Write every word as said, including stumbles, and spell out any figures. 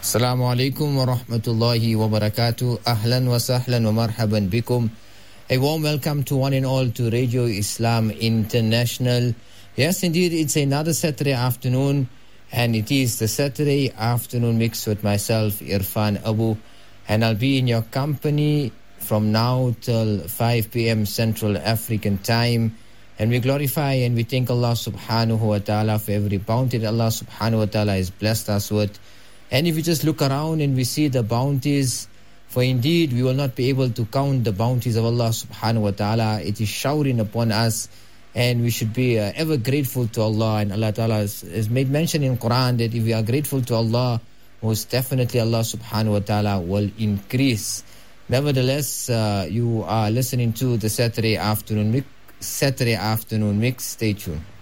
Assalamu alaikum wa rahmatullahi wa barakatuh. Ahlan wa sahlan wa marhaban bikum. A warm welcome to one and all to Radio Islam International. Yes, indeed, it's another Saturday afternoon, and it is the Saturday afternoon mix with myself, Irfan Abu, and I'll be in your company from now till five p.m. Central African Time. And we glorify and we thank Allah subhanahu wa ta'ala for every bounty that Allah subhanahu wa ta'ala has blessed us with. And if we just look around and we see the bounties, for indeed we will not be able to count the bounties of Allah subhanahu wa ta'ala. It is showering upon us, and we should be uh, ever grateful to Allah. And Allah ta'ala has, has made mention in Quran that if we are grateful to Allah, most definitely Allah subhanahu wa ta'ala will increase. Nevertheless, uh, you are listening to the Saturday afternoon mix. Saturday afternoon mix. Stay tuned.